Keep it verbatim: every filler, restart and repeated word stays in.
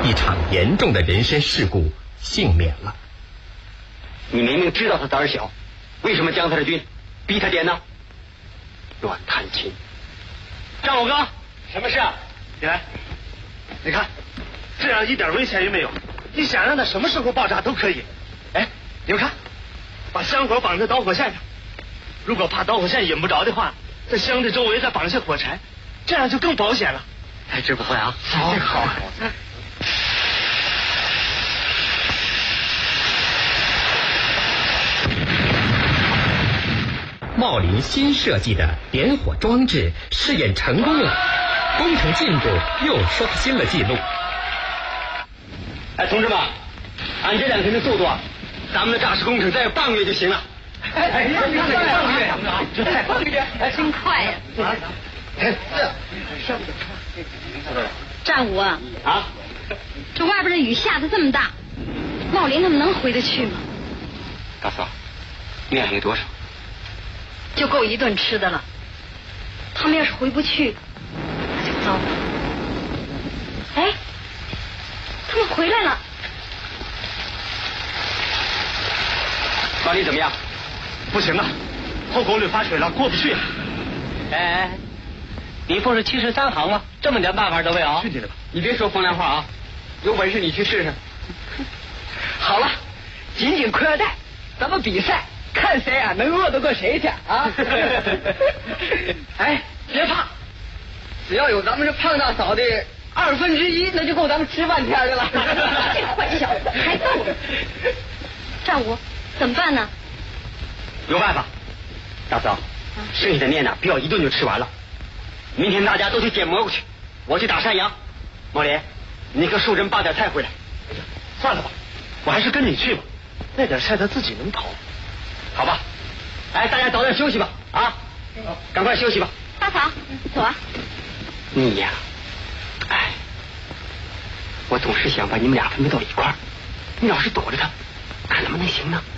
一场严重的人身事故幸免了。 你明明知道他胆儿小，为什么将他的军，逼他点呢？乱弹琴！ 张五哥， 什么事啊？ 你来，你看，这样一点危险也没有。你想让它什么时候爆炸都可以。哎，你们看，把香火绑在导火线上，如果怕导火线引不着的话，在箱子周围再绑下火柴，这样就更保险了。 哎，这不会啊！ 好，好，好。 茂林新设计的点火装置试验成功了，工程进度又刷新了记录。 哎，同志们，按这两天的速度啊，咱们的炸尸工程再有半个月就行了。哎哎，你看这半个月，这太半个月， 哎，真快呀！ 哎，是。 战五啊， 啊， 这外边的雨下得这么大，茂林他们能回得去吗？ 大嫂，面有多少？ 就够一顿吃的了。他们要是回不去，那就糟了。哎，他们回来了。 马林怎么样？ 不行啊，后沟里发水了，过不去。 哎哎，你不是七十三行吗？这么点办法都没有？ 去你的吧！ 你别说风凉话啊！有本事你去试试。 好了，紧紧裤腰带，咱们比赛。看谁啊能饿得过谁去啊！哎，别怕，只要有咱们这胖大嫂的二分之一，那就够咱们吃半天的了。 这坏小子还逗我！战五怎么办呢？ 有办法，大嫂，剩下的面呢，不要一顿就吃完了。明天大家都去捡蘑菇去，我去打山羊。毛林，你和树珍扒点菜回来。 算了吧，我还是跟你去吧，那点菜他自己能跑。 好吧，哎，大家早点休息吧，啊，赶快休息吧。 大嫂，走啊。 你呀，哎，我总是想把你们俩分配到一块儿，你老是躲着他，看能不能行呢？